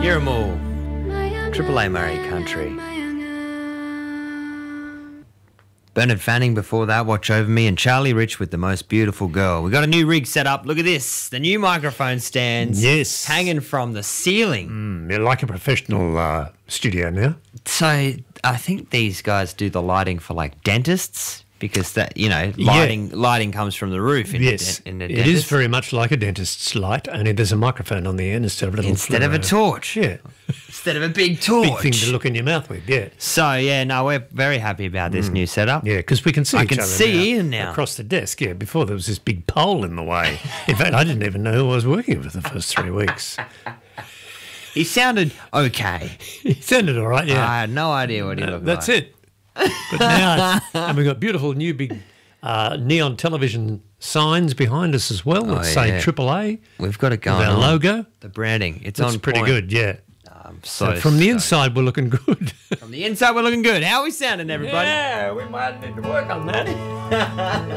Hear 'em all. Triple A Murray Country. Bernard Fanning before that, Watch Over Me, and Charlie Rich with The Most Beautiful Girl. We got a new rig set up. Look at this. The new microphone stands. Yes. Hanging from the ceiling. You're like a professional studio now. So I think these guys do the lighting for like dentists because that, you know, lighting comes from the roof in Yes, in the it dentist. is very much like a dentist's light, only there's a microphone on the end instead of a little Instead of a torch. Yeah, Instead of a big torch. big thing to look in your mouth with, yeah. So, yeah, no, we're very happy about this new setup. Yeah, because we can see I each can other see Ian now. across the desk. Yeah, before there was this big pole in the way. In fact, I didn't even know who I was working with the first 3 weeks. He sounded okay. He sounded all right, yeah. I had no idea what he looked That's like. it. But now, and we've got beautiful new big neon television signs behind us as well that say yeah. AAA. We've got it With going our on. logo. The branding. It's That's on pretty point. good, yeah. So From the stoked. inside, we're looking good. From the inside, we're looking good. How are we sounding, everybody? Yeah, we might need to work on that.